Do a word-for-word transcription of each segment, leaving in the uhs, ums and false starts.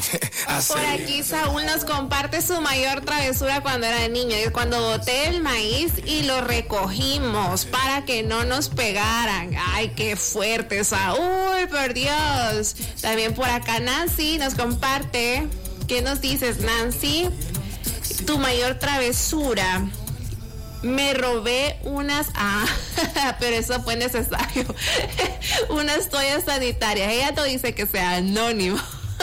Por aquí Saúl nos comparte su mayor travesura cuando era niño, y cuando boté el maíz y lo recogimos para que no nos pegaran. Ay, qué fuerte, Saúl, por Dios. También por acá Nancy nos comparte. ¿Qué nos dices, Nancy? Tu mayor travesura. Me robé unas, ah, pero eso fue necesario, unas toallas sanitarias. Ella no dice que sea anónimo.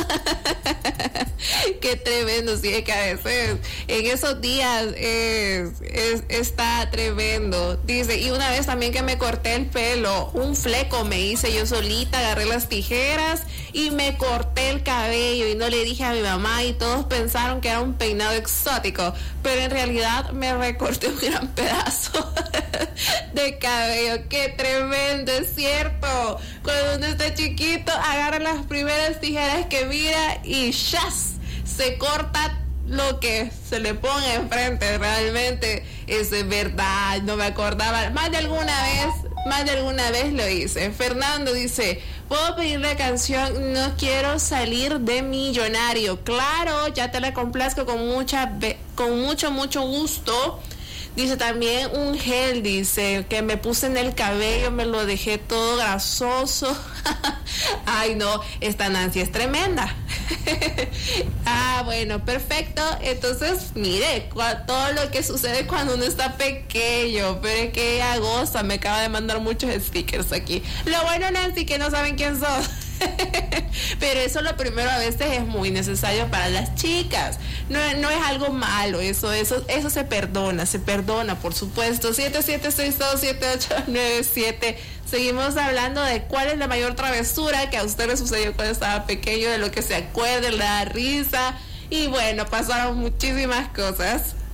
Qué tremendo, sí, es que a veces en esos días es, es, está tremendo. Dice, y una vez también que me corté el pelo, un fleco me hice yo solita, agarré las tijeras y me corté el cabello y no le dije a mi mamá y todos pensaron que era un peinado exótico, pero en realidad me recorté un gran pedazo de cabello. Qué tremendo, es cierto. Cuando uno está chiquito, agarra las primeras tijeras que mira y ¡shas! Se corta lo que se le ponga enfrente. Realmente eso es verdad, no me acordaba. Más de alguna vez, más de alguna vez lo hice. Fernando dice, ¿puedo pedir la canción No quiero salir de millonario? Claro, ya te la complazco con mucha, con mucho, mucho gusto. Dice también un gel, dice, que me puse en el cabello, me lo dejé todo grasoso. Ay, no, esta Nancy es tremenda. Ah, bueno, perfecto. Entonces, mire, todo lo que sucede cuando uno está pequeño. Pero es que ella goza, me acaba de mandar muchos stickers aquí. Lo bueno, Nancy, que no saben quién sos. Pero eso lo primero a veces es muy necesario para las chicas. No, no es algo malo, eso, eso, eso se perdona, se perdona, por supuesto. siete siete seis dos siete ocho nueve siete. Seguimos hablando de cuál es la mayor travesura que a usted le sucedió cuando estaba pequeño, de lo que se acuerde, le da risa. Y bueno, pasaron muchísimas cosas.